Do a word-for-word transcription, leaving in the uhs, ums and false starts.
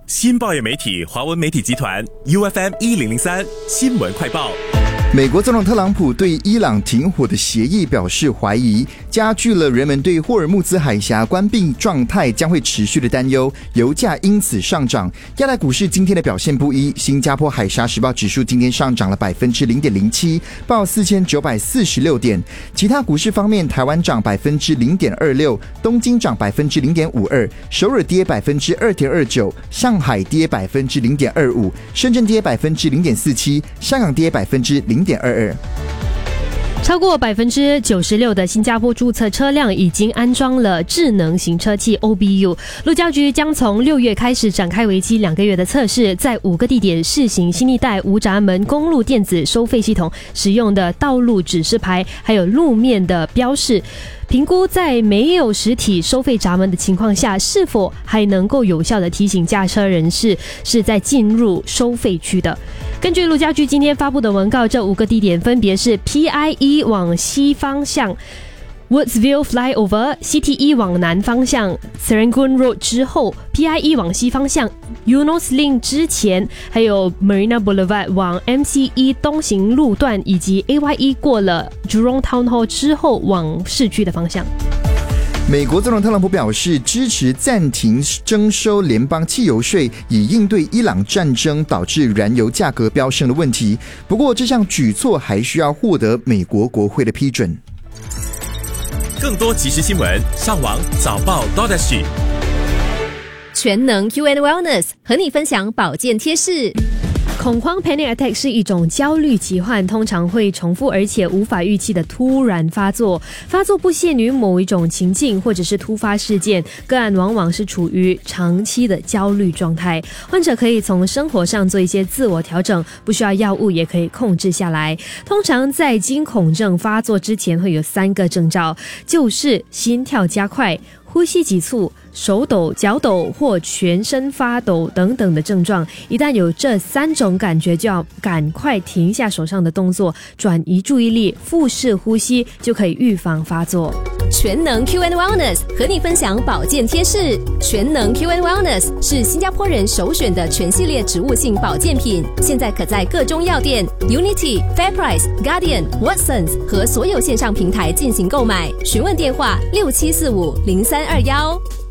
新报业媒体华文媒体集团 U F M 一零零三新闻快报。 美国总统特朗普对伊朗停火的协议表示怀疑，加剧了人们对霍尔木兹海峡关闭状态将会持续的担忧，油价因此上涨。亚太股市今天的表现不一，新加坡海峡时报指数今天上涨了 百分之零点零七， 报四千九百四十六点。其他股市方面，台湾涨 百分之零点二六， 东京涨 百分之零点五二， 首尔跌 百分之二点二九， 上海跌 百分之零点二五， 深圳跌 百分之零点四七， 香港跌 百分之零点二二。 超过 百分之九十六 的新加坡注册车辆已经安装了智能行车器 O B U。 路交局将从六月开始展开为期两个月的测试，在五个地点试行新一代无闸门公路电子收费系统使用的道路指示牌，还有路面的标示，评估在没有实体收费闸门的情况下，是否还能够有效的提醒驾车人士是在进入收费区的。根据路交局今天发布的文告，这五个地点分别是 P I E 往西方向 Woodsville Flyover， C T E 往南方向 Serangoon Road 之后， P I E 往西方向 Eunos Link 之前，还有 Marina Boulevard 往 M C E 东行路段，以及 A Y E 过了 Jurong Town Hall 之后往市区的方向。 美国总统特朗普表示支持暂停征收联邦汽油税，以应对伊朗战争导致燃油价格飙升的问题。不过，这项举措还需要获得美国国会的批准。 更多即时新闻，上网早报 .sg。 全能 Q and Wellness 和你分享保健贴士。 恐慌 Panic Attack 是一种焦虑疾患，通常会重复而且无法预期的突然发作。发作不限于某一种情境或者是突发事件，个案往往是处于长期的焦虑状态。患者可以从生活上做一些自我调整，不需要药物也可以控制下来。通常在惊恐症发作之前会有三个征兆，就是心跳加快、呼吸急促、手抖、脚抖或全身发抖等等的症状。一旦有这三种感觉，就要赶快停下手上的动作，转移注意力，腹式呼吸，就可以预防发作。 全能 Q and Wellness 和你分享保健贴士。全能 Q and Wellness 是新加坡人首选的全系列植物性保健品，现在可在各中药店、Unity、FairPrice、Guardian、Watsons 和所有线上平台进行购买。询问电话六七四五零三二幺。